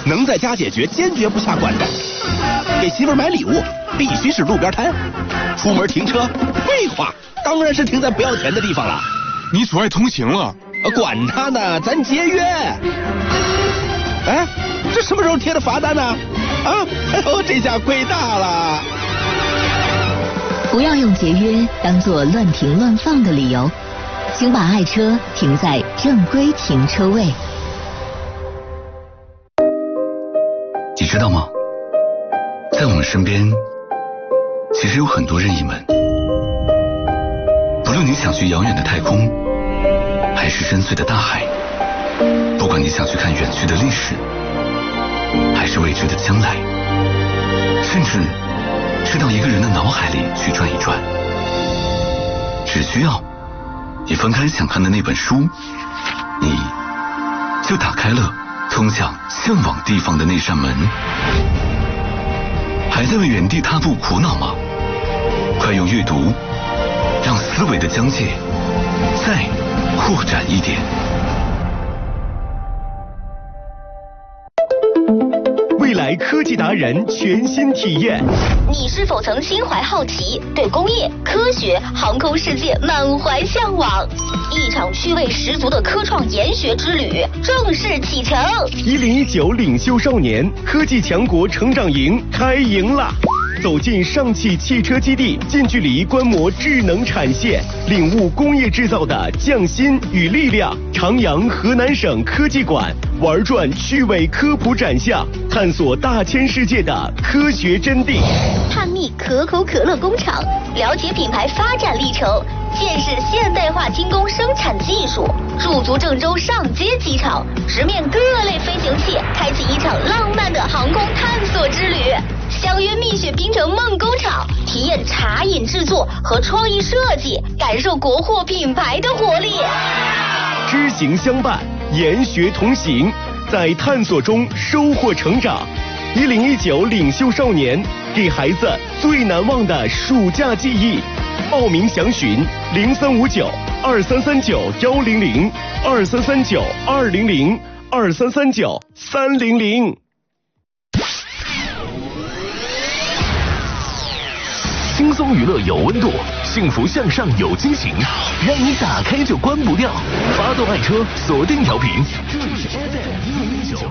能在家解决，坚决不下馆子。给媳妇儿买礼物，必须是路边摊。出门停车，废话，当然是停在不要钱的地方了。 你阻碍通行了。 管他呢，咱节约。哎，这什么时候贴的罚单呢？啊，哎呦，这下亏大了。 不要用节约当作乱停乱放的理由，请把爱车停在正规停车位。 你知道吗？在我们身边，其实有很多任意门。不论你想去遥远的太空，还是深邃的大海，不管你想去看远去的历史，还是未知的将来，甚至是到一个人的脑海里去转一转，只需要你翻开想看的那本书，你就打开了通向向往地方的那扇门。还在为原地踏步苦恼吗？快用阅读让思维的疆界再扩展一点。 未来科技达人全新体验。 你是否曾心怀好奇，对工业、科学、航空世界满怀向往？一场趣味十足的科创研学之旅正式启程。 1019领袖少年科技强国成长营开营啦！走进上汽汽车基地，近距离观摩智能产线，领悟工业制造的匠心与力量。长阳河南省科技馆玩转趣味科普展项，探索大千世界的科学真谛。 探秘可口可乐工厂，了解品牌发展历程，见识现代化精工生产技术。驻足郑州上街机场，直面各类飞行器，开启一场浪漫的航空探索之旅。相约蜜雪冰城梦工厂，体验茶饮制作和创意设计，感受国货品牌的活力。 知行相伴，研学同行，在探索中收获成长。1019领袖少年，给孩子最难忘的暑假记忆。报名详询0359-2339-100，2339-200，2339-300。 轻松娱乐有温度，幸福向上有惊喜，让你打开就关不掉。发动爱车，锁定调频，这里是 FM109。